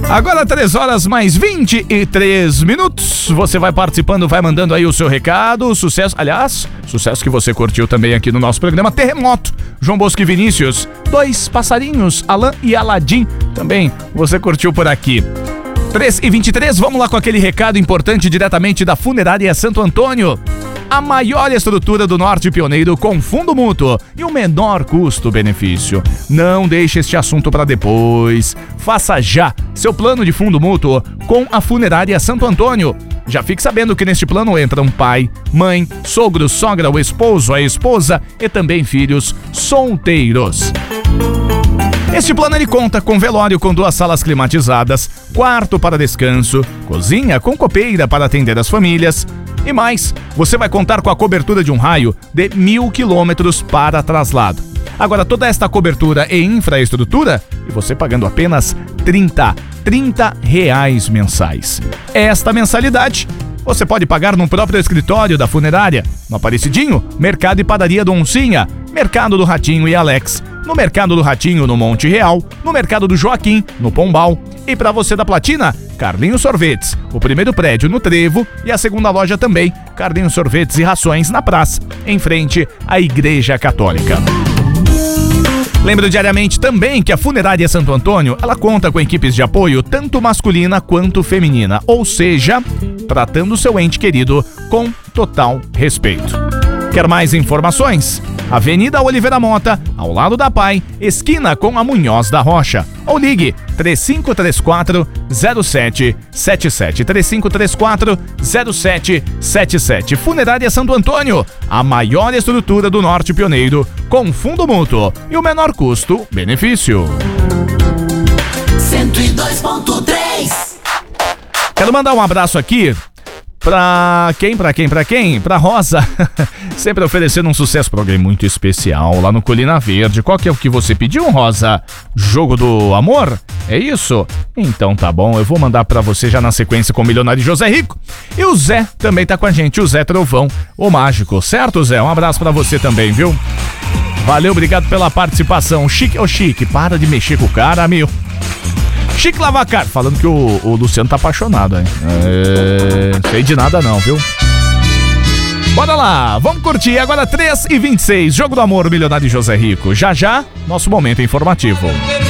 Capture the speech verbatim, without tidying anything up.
Agora três horas mais vinte e três minutos. Você vai participando, vai mandando aí o seu recado. Sucesso, aliás, sucesso que você curtiu também aqui no nosso programa. Terremoto, João Bosco e Vinícius. Dois passarinhos, Alan e Aladim. Também você curtiu por aqui. três e vinte e três, vamos lá com aquele recado importante diretamente da Funerária Santo Antônio. A maior estrutura do Norte Pioneiro com fundo mútuo e o menor custo-benefício. Não deixe este assunto para depois. Faça já seu plano de fundo mútuo com a Funerária Santo Antônio. Já fique sabendo que neste plano entram pai, mãe, sogro, sogra, o esposo, a esposa e também filhos solteiros. Este plano ele conta com velório com duas salas climatizadas, quarto para descanso, cozinha com copeira para atender as famílias. E mais, você vai contar com a cobertura de um raio de mil quilômetros para traslado. Agora, toda esta cobertura e infraestrutura, e você pagando apenas trinta, trinta reais mensais. Esta mensalidade você pode pagar no próprio escritório da funerária, no Aparecidinho, Mercado e Padaria do Oncinha, Mercado do Ratinho e Alex, no Mercado do Ratinho no Monte Real, no Mercado do Joaquim, no Pombal, e para você da Platina, Carlinhos Sorvetes, o primeiro prédio no Trevo e a segunda loja também, Carlinhos Sorvetes e Rações na Praça, em frente à Igreja Católica. Lembro diariamente também que a Funerária Santo Antônio, ela conta com equipes de apoio tanto masculina quanto feminina, ou seja, tratando seu ente querido com total respeito. Quer mais informações? Avenida Oliveira Mota, ao lado da Pai, esquina com a Munhoz da Rocha. Ou ligue três cinco três quatro, zero sete sete sete, três cinco três quatro, zero sete sete sete. Funerária Santo Antônio, a maior estrutura do Norte Pioneiro, com fundo mútuo e o menor custo-benefício. cento e dois ponto três. Quero mandar um abraço aqui pra quem, pra quem, pra quem? Pra Rosa, sempre oferecendo um sucesso para alguém muito especial lá no Colina Verde. Qual que é o que você pediu, Rosa? Jogo do Amor? É isso? Então tá bom, eu vou mandar pra você já na sequência com o milionário José Rico. E o Zé também tá com a gente, o Zé Trovão, o mágico, certo, Zé? Um abraço pra você também, viu? Valeu, obrigado pela participação. Chique, ô Chique, para de mexer com o cara, meu. Chique Lavacar, falando que o, o Luciano tá apaixonado, hein? É, sei de nada não, viu? Bora lá, vamos curtir agora três e vinte e seis, Jogo do Amor, milionário José Rico. Já já, nosso momento informativo.